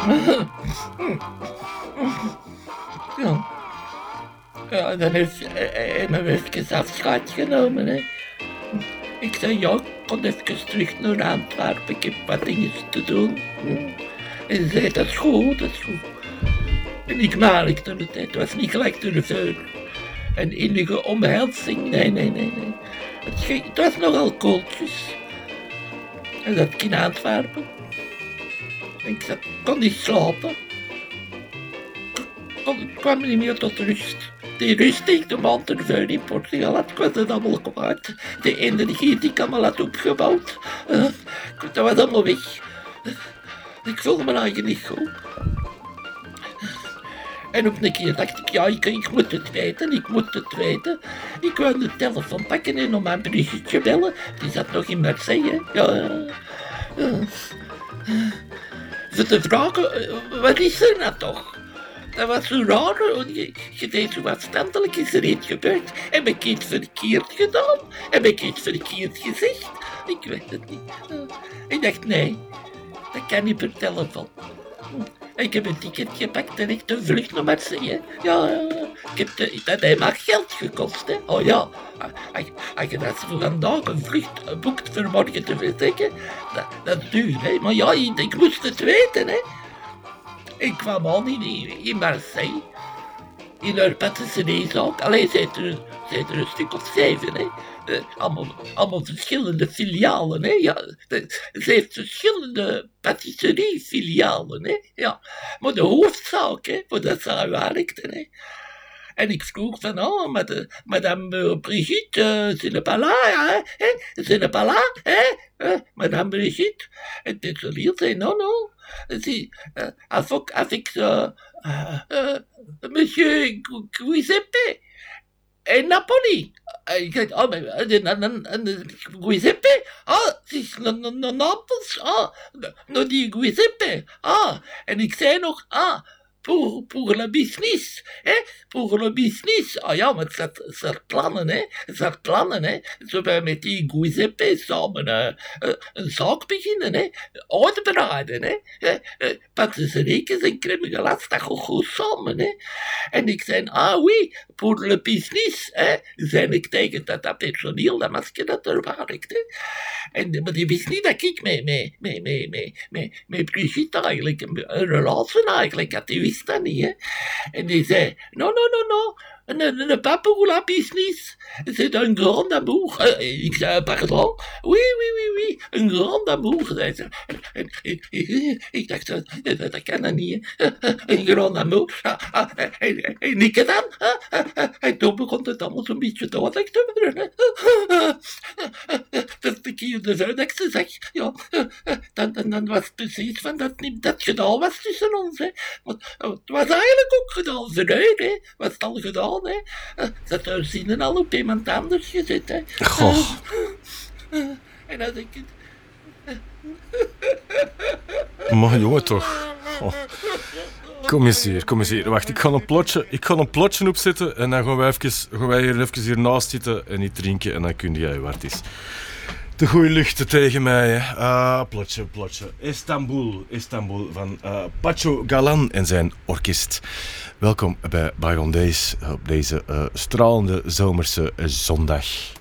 Ja. Ja, dan heeft hij me even afscheid genomen, hè. Ik zei, ja, ik kon even terug naar Antwerpen, ik heb wat dingen te doen. En ze zei, dat is goed, dat is goed. En ik maakte het, het was niet gelijk door de vuur. Een innige omhelzing, nee. Het was nogal koeltjes. En dat ik in Antwerpen. En ik kon niet slapen. Ik kwam niet meer tot rust. Die rust die ik de maand ervoor in Portugal had, ik was het allemaal kwijt. De energie die ik allemaal had opgebouwd, dat was allemaal weg. Ik voelde me eigenlijk niet goed. En op een keer dacht ik, ja, ik moet het weten. Ik wou de telefoon pakken en om mijn Brigitte bellen. Die zat nog in Marseille. Ja. Voor te vragen, wat is er nou toch? Dat was zo raar, je deed zo afstandelijk, is er iets gebeurd? Heb ik iets verkeerd gedaan? Heb ik iets verkeerd gezegd? Ik weet het niet. Ik dacht, nee, dat kan niet per telefoon. Ik heb een ticket gepakt en ik de vlucht naar Marseille. Ja, dat heeft maar geld gekost, hè. Oh ja, als je dat voor vandaag een vlucht boekt voor morgen te vertrekken, dat is duur, hè. Maar ja, ik moest het weten, hè. Ik kwam aan in Marseille, in haar patisseriezaak. Allee, ze heeft er een stuk of 7, hè. Allemaal verschillende filialen, hè. Ja, ze heeft verschillende patisseriefilialen, hè. Ja. Maar de hoofdzaak, hè, voor dat ze werkte, hè. En ik vroeg van, madame Brigitte, c'est le palais, hè? C'est le palais, hè? Madame Brigitte. En Tesselier zei, non. Avec monsieur Giuseppe en Napoli. Ik zei, Giuseppe? Het is Napels? No die Giuseppe? En ik zei nog, pour le business, hè? Pour le business. Ja, maar het staat plannen, hè? Zo wij met die Giuseppe samen een zaak beginnen, hè? Uitbreiden, hè? Patisseries en crème glace, dat gaat goed samen, hè? En ik zei, oui, pour le business, hè? Zei ik tegen dat personeel, dat masker dat er werkt, hè? Maar die wist niet dat ik met Brigitte eigenlijk een relatie eigenlijk had. Die wist dat niet, hè. En die zei, non, ne pas pour la business. C'est un grand amour. Ik zei, pardon? Oui, un grand amour, zei ze. En ik dacht, dat kan dat niet, hè. Een grand amour. En ik dan? En toen begon het allemaal zo'n beetje duidelijk te worden. Dat ik hier de zuidekste zeg, ja, dan was het precies van dat gedaan was tussen ons, hè. Maar het was eigenlijk ook gedaan voor u, hè. Was het al gedaan, hè. Dat haar zinnen al op iemand anders gezet, hè. Goh. En als ik Maar jongen toch. Oh. Kom eens hier. Wacht, ik ga een plotje opzetten en dan gaan wij hier even naast zitten en niet drinken en dan kun jij waar het is. De goeie luchten tegen mij, hè. Plotje. Istanbul van Pacho Galan en zijn orkest. Welkom bij Bygone Days op deze stralende zomerse zondag.